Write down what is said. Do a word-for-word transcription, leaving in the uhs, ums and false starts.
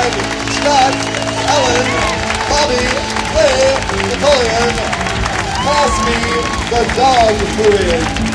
Brad, Scott, Ellen, Bobby, Claire, Napoleon, pass me the dog fluid.